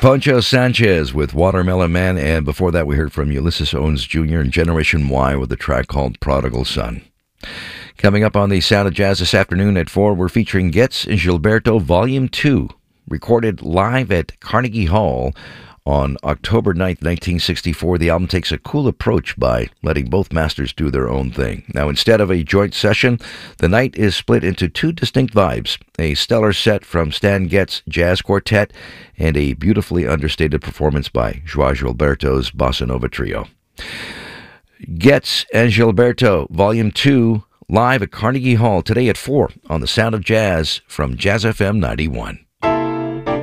Poncho Sanchez with Watermelon Man, and before that we heard from Ulysses Owens Jr. and Generation Y with a track called Prodigal Son. Coming up on the Sound of Jazz this afternoon at 4, we're featuring Getz and Gilberto Volume 2, recorded live at Carnegie Hall on October 9th, 1964. The album takes a cool approach by letting both masters do their own thing. Now, instead of a joint session, the night is split into two distinct vibes: a stellar set from Stan Getz Jazz Quartet and a beautifully understated performance by Joao Gilberto's Bossa Nova Trio. Getz and Gilberto, Volume 2, live at Carnegie Hall today at 4 on the Sound of Jazz from Jazz FM 91.